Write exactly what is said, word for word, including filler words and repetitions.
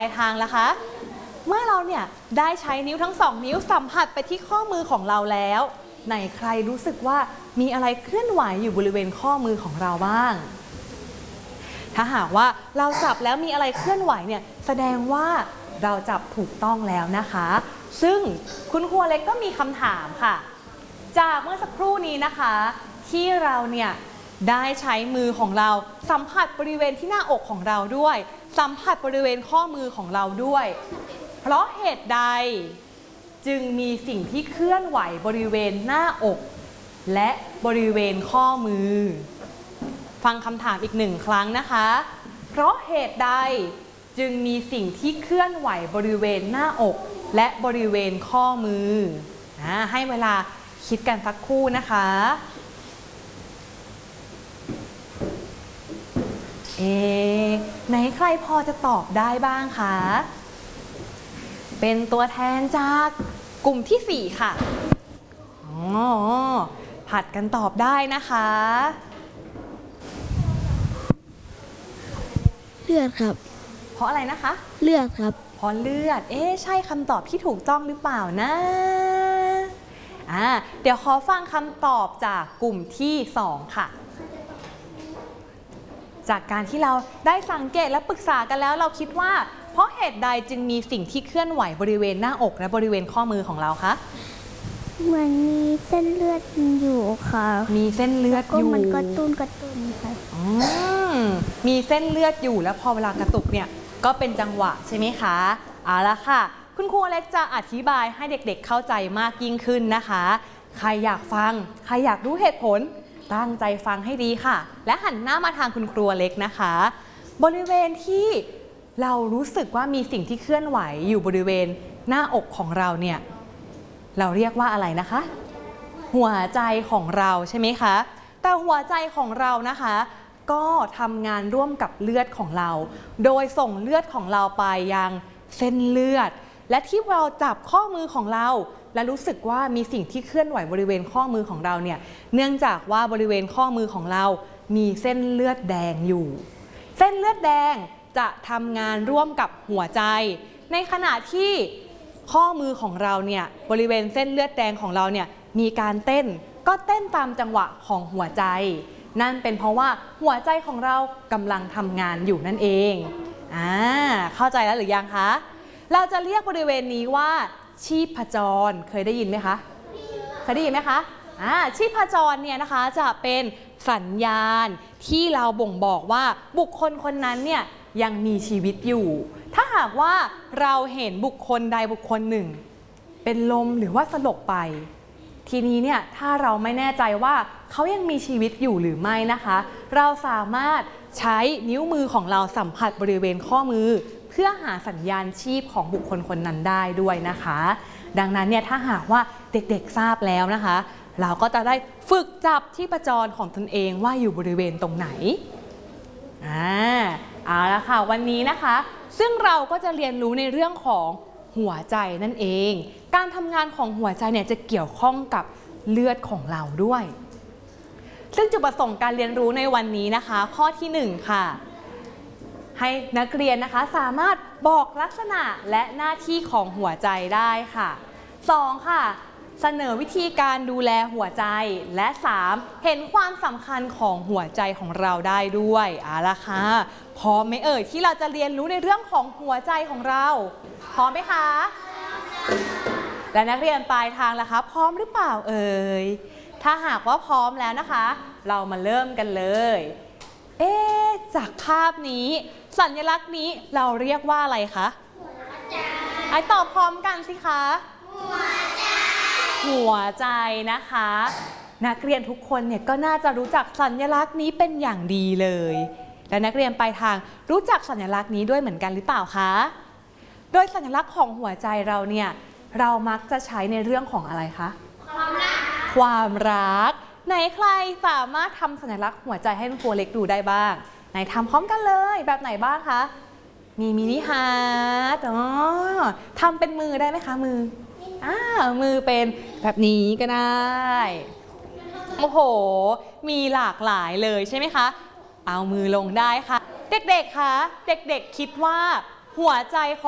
ปลายทางแล้วคะเมื่อเราเนี่ยได้ใช้นิ้วทั้งสองนิ้วสัมผัสไปที่ข้อมือของเราแล้วไหนใครรู้สึกว่ามีอะไรเคลื่อนไหวอยู่บริเวณข้อมือของเราบ้างถ้าหากว่าเราจับแล้วมีอะไรเคลื่อนไหวเนี่ยแสดงว่าเราจับถูกต้องแล้วนะคะซึ่งคุณครูเล็กก็มีคำถามค่ะจากเมื่อสักครู่นี้นะคะที่เราเนี่ยได้ใช้มือของเราสัมผัสบริเวณที่หน้าอกของเราด้วยสัมผัสบริเวณข้อมือของเราด้วยเพราะเหตุใดจึงมีสิ่งที่เคลื่อนไหวบริเวณหน้าอกและบริเวณข้อมือฟังคำถามอีกหนึ่งครั้งนะคะเพราะเหตุใดจึงมีสิ่งที่เคลื่อนไหวบริเวณหน้าอกและบริเวณข้อมือนะให้เวลาคิดกันสักครู่นะคะเอ๊ะไหนใครพอจะตอบได้บ้างคะเป็นตัวแทนจากกลุ่มที่สี่ค่ะอ๋อผัดกันตอบได้นะคะเลือดครับเพราะอะไรนะคะเลือดครับเพราะเลือดเอ๊ะใช่คำตอบที่ถูกต้องหรือเปล่านะอ่าเดี๋ยวขอฟังคำตอบจากกลุ่มที่สองค่ะจากการที่เราได้สังเกตและปรึกษากันแล้วเราคิดว่าเพราะเหตุใดจึงมีสิ่งที่เคลื่อนไหวบริเวณหน้าอกและบริเวณข้อมือของเราคะเหมือนมีเส้นเลือดอยู่ค่ะมีเส้นเลือดอยู่มันกระตุ้นกระตุ้นค่ะอืมมีเส้นเลือดอยู่แล้วพอเวลากระตุกเนี่ยก็เป็นจังหวะใช่ไหมคะเอาละค่ะคุณครูเล็กจะอธิบายให้เด็กๆเข้าใจมากยิ่งขึ้นนะคะใครอยากฟังใครอยากรู้เหตุผลตั้งใจฟังให้ดีค่ะและหันหน้ามาทางคุณครูเล็กนะคะบริเวณที่เรารู้สึกว่ามีสิ่งที่เคลื่อนไหวอยู่บริเวณหน้าอกของเราเนี่ยเราเรียกว่าอะไรนะคะหัวใจของเราใช่ไหมคะแต่หัวใจของเรานะคะก็ทำงานร่วมกับเลือดของเราโดยส่งเลือดของเราไปยังเส้นเลือดและที่เราจับข้อมือของเราและรู้สึกว่ามีสิ่งที่เคลื่อนไหวบริเวณข้อมือของเราเนี่ยเนื่องจากว่าบริเวณข้อมือของเรามีเส้นเลือดแดงอยู่เส้นเลือดแดงจะทำงานร่วมกับหัวใจในขณะที่ข้อมือของเราเนี่ยบริเวณเส้นเลือดแดงของเราเนี่ยมีการเต้นก็เต้นตามจังหวะของหัวใจนั่นเป็นเพราะว่าหัวใจของเรากำลังทำงานอยู่นั่นเองอ่าเข้าใจแล้วหรือยังคะเราจะเรียกบริเวณนี้ว่าชีพจรเคยได้ยินไหมคะเคยได้ยินไหมคะอ่าชีพจรเนี่ยนะคะจะเป็นสัญญาณที่เราบ่งบอกว่าบุคคลคนนั้นเนี่ยยังมีชีวิตอยู่ถ้าหากว่าเราเห็นบุคคลใดบุคคลหนึ่งเป็นลมหรือว่าสลบไปทีนี้เนี่ยถ้าเราไม่แน่ใจว่าเขายังมีชีวิตอยู่หรือไม่นะคะเราสามารถใช้นิ้วมือของเราสัมผัสบริเวณข้อมือเพื่อหาสัญญาณชีพของบุคคลคนนั้นได้ด้วยนะคะดังนั้นเนี่ยถ้าหากว่าเด็กๆทราบแล้วนะคะเราก็จะได้ฝึกจับชีพจรของตนเองว่าอยู่บริเวณตรงไหนอ่าเอาละค่ะวันนี้นะคะซึ่งเราก็จะเรียนรู้ในเรื่องของหัวใจนั่นเองการทำงานของหัวใจเนี่ยจะเกี่ยวข้องกับเลือดของเราด้วยซึ่งจุดประสงค์การเรียนรู้ในวันนี้นะคะข้อที่หนึ่งค่ะให้นักเรียนนะคะสามารถบอกลักษณะและหน้าที่ของหัวใจได้ค่ะสองค่ะเสนอวิธีการดูแลหัวใจและสามเห็นความสำคัญของหัวใจของเราได้ด้วยเอาล่ะค่ะพร้อมไหมเอ่ยที่เราจะเรียนรู้ในเรื่องของหัวใจของเราพร้อมไหมคะและนักเรียนปลายทางล่ะคะพร้อมหรือเปล่าเอ่ยถ้าหากว่าพร้อมแล้วนะคะเรามาเริ่มกันเลยเอ๊ะจากภาพนี้สัญลักษณ์นี้เราเรียกว่าอะไรคะหัวใจไอตอบพร้อมกันสิคะหัวใจหัวใจนะคะนักเรียนทุกคนเนี่ยก็น่าจะรู้จักสัญลักษณ์นี้เป็นอย่างดีเลยและนักเรียนปลายทางรู้จักสัญลักษณ์นี้ด้วยเหมือนกันหรือเปล่าคะโดยสัญลักษณ์ของหัวใจเราเนี่ยเรามักจะใช้ในเรื่องของอะไรคะความรักความรักไหนใครสามารถทำสัญลักษณ์หัวใจให้ครูเล็กดูได้บ้างไหนทำพร้อมกันเลยแบบไหนบ้างคะมีมินิฮาร์ทอ๋อทำเป็นมือได้ไหมคะมืออ่ามือเป็นแบบนี้ก็ได้โอ้โหมีหลากหลายเลยใช่ไหมคะเอามือลงได้ค่ะเด็กๆคะเด็กๆคิดว่าหัวใจของ